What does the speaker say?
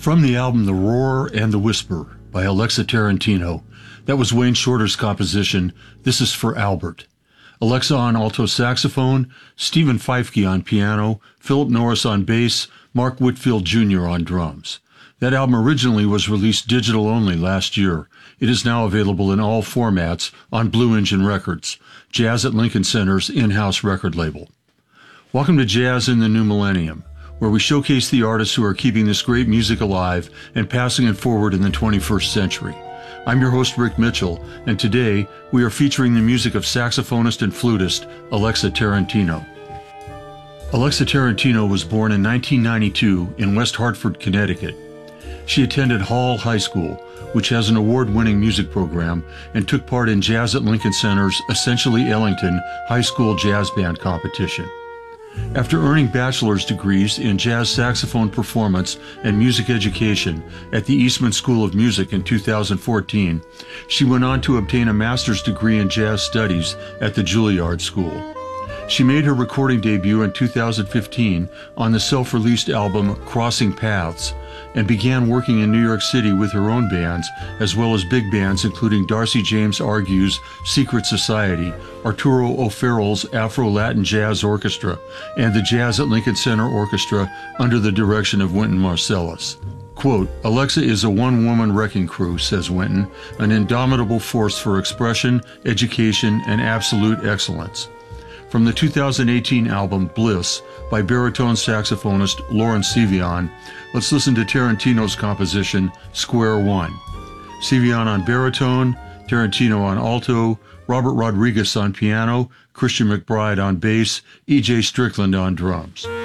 From the album The Roar and the Whisper by Alexa Tarantino, that was Wayne Shorter's composition, This Is for Albert. Alexa on alto saxophone, Stephen Feifke on piano, Philip Norris on bass, Mark Whitfield Jr. on drums. That album originally was released digital only last year. It is now available in all formats on Blue Engine Records, Jazz at Lincoln Center's in-house record label. Welcome to Jazz in the New Millennium, where we showcase the artists who are keeping this great music alive and passing it forward in the 21st century. I'm your host, Rick Mitchell, and today we are featuring the music of saxophonist and flutist Alexa Tarantino. Alexa Tarantino was born in 1992 in West Hartford, Connecticut. She attended Hall High School, which has an award-winning music program, and took part in Jazz at Lincoln Center's Essentially Ellington High School Jazz Band competition. After earning bachelor's degrees in jazz saxophone performance and music education at the Eastman School of Music in 2014, she went on to obtain a master's degree in jazz studies at the Juilliard School. She made her recording debut in 2015 on the self-released album Crossing Paths, and began working in New York City with her own bands, as well as big bands including Darcy James Argue's Secret Society, Arturo O'Farrell's Afro-Latin Jazz Orchestra, and the Jazz at Lincoln Center Orchestra under the direction of Wynton Marsalis. Quote, Alexa is a one-woman wrecking crew, says Wynton, an indomitable force for expression, education, and absolute excellence. From the 2018 album Bliss by baritone saxophonist Lauren Sivian, let's listen to Tarantino's composition Square One. Sivian on baritone, Tarantino on alto, Robert Rodriguez on piano, Christian McBride on bass, E.J. Strickland on drums.